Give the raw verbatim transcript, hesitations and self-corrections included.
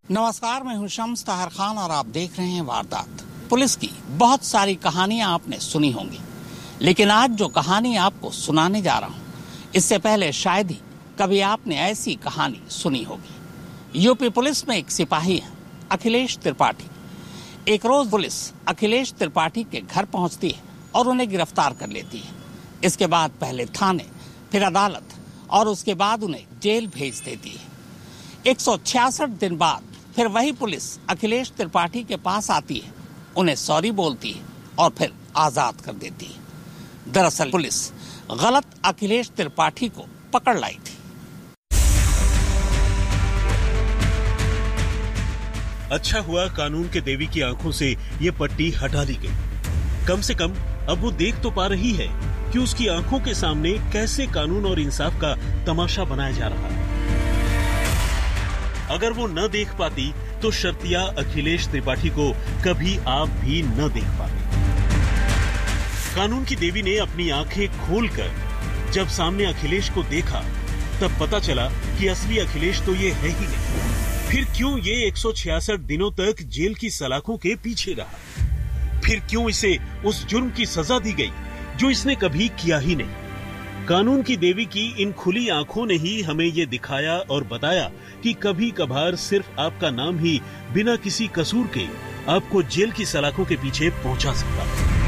नमस्कार, मैं हूं शम्स ताहर खान और आप देख रहे हैं वारदात। पुलिस की बहुत सारी कहानियां आपने सुनी होंगी, लेकिन आज जो कहानी आपको सुनाने जा रहा हूं, इससे पहले शायद ही कभी आपने ऐसी कहानी सुनी होगी। यूपी पुलिस में एक सिपाही है, अखिलेश त्रिपाठी। एक रोज पुलिस अखिलेश त्रिपाठी के घर पहुंचती है और उन्हें गिरफ्तार कर लेती है। इसके बाद पहले थाने, फिर अदालत और उसके बाद उन्हें जेल भेज देती है। एक सौ छियासठ दिन बाद फिर वही पुलिस अखिलेश त्रिपाठी के पास आती है, उन्हें सॉरी बोलती है और फिर आजाद कर देती है। दरअसल पुलिस गलत अखिलेश त्रिपाठी को पकड़ लाई थी। अच्छा हुआ कानून के देवी की आंखों से ये पट्टी हटा ली गई। कम से कम अब वो देख तो पा रही है कि उसकी आंखों के सामने कैसे कानून और इंसाफ का तमाशा बनाया जा रहा है। अगर वो न देख पाती तो शर्तिया अखिलेश त्रिपाठी को कभी आप भी न देख पाते। कानून की देवी ने अपनी आंखें खोलकर जब सामने अखिलेश को देखा, तब पता चला कि असली अखिलेश तो ये है ही नहीं। फिर क्यों ये एक सौ छियासठ दिनों तक जेल की सलाखों के पीछे रहा? फिर क्यों इसे उस जुर्म की सजा दी गई जो इसने कभी किया ही नहीं? कानून की देवी की इन खुली आंखों ने ही हमें ये दिखाया और बताया कि कभी कभार सिर्फ आपका नाम ही बिना किसी कसूर के आपको जेल की सलाखों के पीछे पहुंचा सकता है।